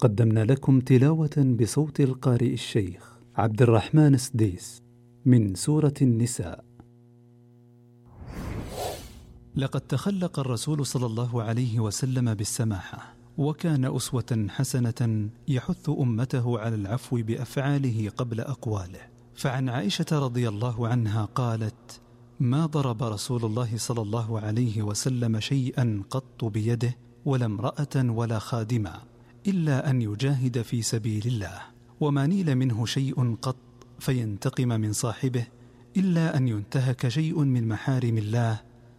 قدمنا لكم تلاوة بصوت القارئ الشيخ عبد الرحمن السديس من سورة النساء. لقد تخلق الرسول صلى الله عليه وسلم بالسماحة، وكان أسوة حسنة يحث أمته على العفو بأفعاله قبل أقواله. فعن عائشة رضي الله عنها قالت: ما ضرب رسول الله صلى الله عليه وسلم شيئا قط بيده، ولا امرأة ولا خادما، إلا أن يجاهد في سبيل الله، وما نيل منه شيء قط فينتقم من صاحبه، إلا أن ينتهك شيء من محارم الله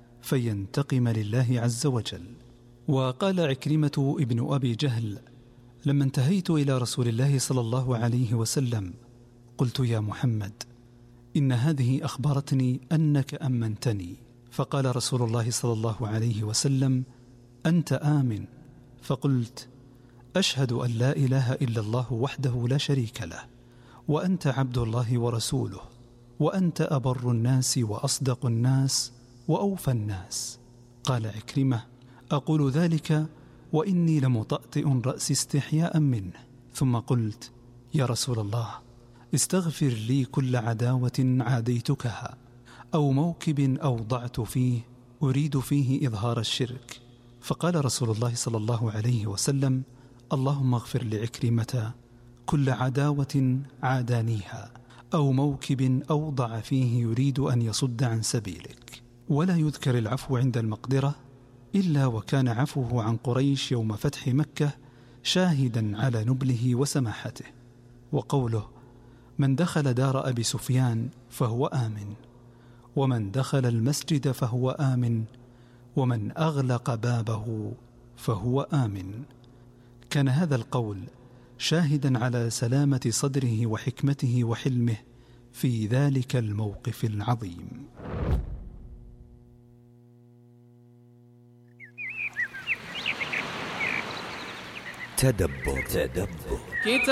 فينتقم لله عز وجل. وقال عكرمة ابن أبي جهل: لما انتهيت إلى رسول الله صلى الله عليه وسلم قلت: يا محمد، إن هذه أخبرتني أنك أمنتني. فقال رسول الله صلى الله عليه وسلم: أنت آمن. فقلت: أشهد أن لا إله إلا الله وحده لا شريك له، وأنت عبد الله ورسوله، وأنت أبر الناس وأصدق الناس وأوفى الناس. قال عكرمة: أقول ذلك وإني لمطأطئ رأسي استحياء منه. ثم قلت: يا رسول الله، استغفر لي كل عداوة عاديتكها، أو موكب أوضعت فيه أريد فيه إظهار الشرك. فقال رسول الله صلى الله عليه وسلم: اللهم اغفر لعكرمة كل عداوة عادانيها، أو موكب أوضع فيه يريد أن يصد عن سبيلك. ولا يذكر العفو عند المقدرة إلا وكان عفوه عن قريش يوم فتح مكة شاهدا على نبله وسماحته. وقوله: من دخل دار أبي سفيان فهو آمن، ومن دخل المسجد فهو آمن، ومن أغلق بابه فهو آمن. كان هذا القول شاهدا على سلامة صدره وحكمته وحلمه في ذلك الموقف العظيم. تدبر.